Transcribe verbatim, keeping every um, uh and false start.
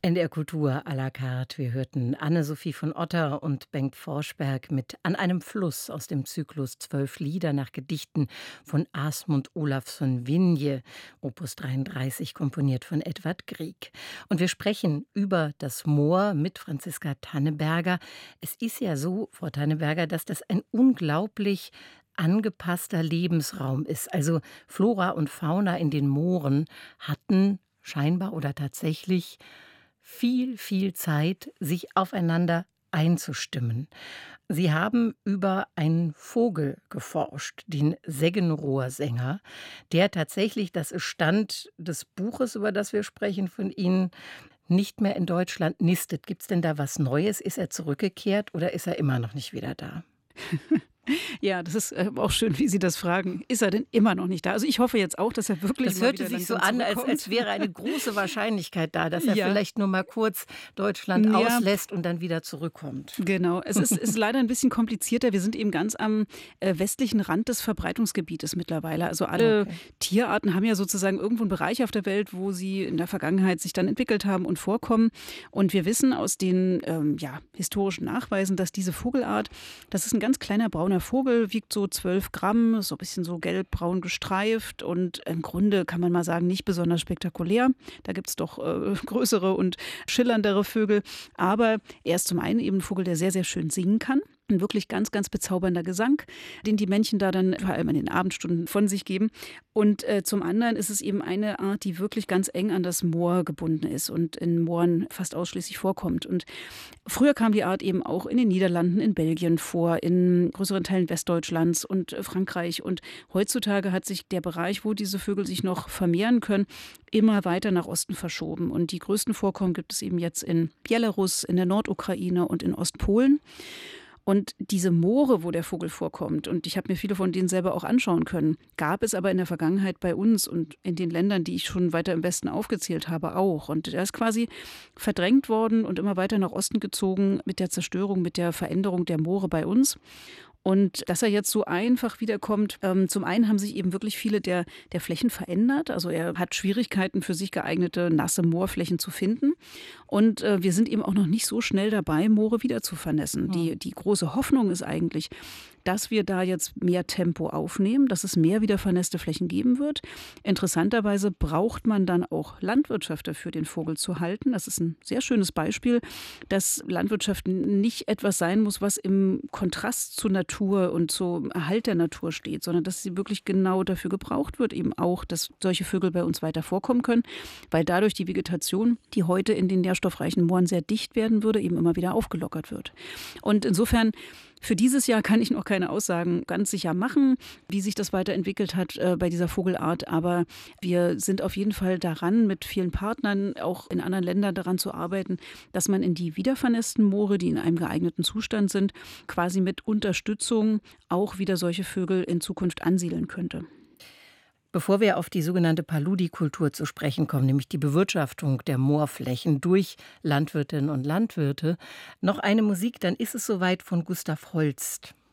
N D R Kultur à la carte. Wir hörten Anne-Sophie von Otter und Bengt Forsberg mit An einem Fluss aus dem Zyklus Zwölf Lieder nach Gedichten von Asmund Olafsson Vinje, Opus dreiunddreißig, komponiert von Edvard Grieg. Und wir sprechen über das Moor mit Franziska Tanneberger. Es ist ja so, Frau Tanneberger, dass das ein unglaublich angepasster Lebensraum ist. Also Flora und Fauna in den Mooren hatten scheinbar oder tatsächlich viel, viel Zeit, sich aufeinander einzustimmen. Sie haben über einen Vogel geforscht, den Seggenrohrsänger, der tatsächlich, das ist Stand des Buches, über das wir sprechen, von Ihnen, nicht mehr in Deutschland nistet. Gibt es denn da was Neues? Ist er zurückgekehrt oder ist er immer noch nicht wieder da? Ja, das ist äh, auch schön, wie Sie das fragen. Ist er denn immer noch nicht da? Also ich hoffe jetzt auch, dass er wirklich Das mal hörte wieder sich so langsam an, als, zurückkommt. als wäre eine große Wahrscheinlichkeit da, dass er Ja. vielleicht nur mal kurz Deutschland Ja. auslässt und dann wieder zurückkommt. Genau, es ist, ist leider ein bisschen komplizierter. Wir sind eben ganz am äh, westlichen Rand des Verbreitungsgebietes mittlerweile. Also alle Okay. Tierarten haben ja sozusagen irgendwo einen Bereich auf der Welt, wo sie in der Vergangenheit sich dann entwickelt haben und vorkommen. Und wir wissen aus den ähm, ja, historischen Nachweisen, dass diese Vogelart, das ist ein ganz kleiner brauner Vogel, wiegt so zwölf Gramm, so ein bisschen so gelb-braun gestreift und im Grunde kann man mal sagen, nicht besonders spektakulär. Da gibt es doch äh, größere und schillerndere Vögel. Aber er ist zum einen eben ein Vogel, der sehr, sehr schön singen kann. Ein wirklich ganz, ganz bezaubernder Gesang, den die Männchen da dann vor allem in den Abendstunden von sich geben. Und äh, zum anderen ist es eben eine Art, die wirklich ganz eng an das Moor gebunden ist und in Mooren fast ausschließlich vorkommt. Und früher kam die Art eben auch in den Niederlanden, in Belgien vor, in größeren Teilen Westdeutschlands und äh, Frankreich. Und heutzutage hat sich der Bereich, wo diese Vögel sich noch vermehren können, immer weiter nach Osten verschoben. Und die größten Vorkommen gibt es eben jetzt in Belarus, in der Nordukraine und in Ostpolen. Und diese Moore, wo der Vogel vorkommt, und ich habe mir viele von denen selber auch anschauen können, gab es aber in der Vergangenheit bei uns und in den Ländern, die ich schon weiter im Westen aufgezählt habe, auch. Und er ist quasi verdrängt worden und immer weiter nach Osten gezogen mit der Zerstörung, mit der Veränderung der Moore bei uns. Und dass er jetzt so einfach wiederkommt, ähm, zum einen haben sich eben wirklich viele der, der Flächen verändert. Also er hat Schwierigkeiten, für sich geeignete nasse Moorflächen zu finden. Und äh, wir sind eben auch noch nicht so schnell dabei, Moore wieder zu vernässen. Die, die große Hoffnung ist eigentlich, dass wir da jetzt mehr Tempo aufnehmen, dass es mehr wieder vernässte Flächen geben wird. Interessanterweise braucht man dann auch Landwirtschaft dafür, den Vogel zu halten. Das ist ein sehr schönes Beispiel, dass Landwirtschaft nicht etwas sein muss, was im Kontrast zur Natur und zum Erhalt der Natur steht, sondern dass sie wirklich genau dafür gebraucht wird, eben auch, dass solche Vögel bei uns weiter vorkommen können, weil dadurch die Vegetation, die heute in den nährstoffreichen Mooren sehr dicht werden würde, eben immer wieder aufgelockert wird. Und insofern für dieses Jahr kann ich noch keine Aussagen ganz sicher machen, wie sich das weiterentwickelt hat äh, bei dieser Vogelart. Aber wir sind auf jeden Fall daran, mit vielen Partnern, auch in anderen Ländern daran zu arbeiten, dass man in die wiedervernässten Moore, die in einem geeigneten Zustand sind, quasi mit Unterstützung auch wieder solche Vögel in Zukunft ansiedeln könnte. Bevor wir auf die sogenannte Paludikultur zu sprechen kommen, nämlich die Bewirtschaftung der Moorflächen durch Landwirtinnen und Landwirte, noch eine Musik, dann ist es soweit, von Gustav Holst.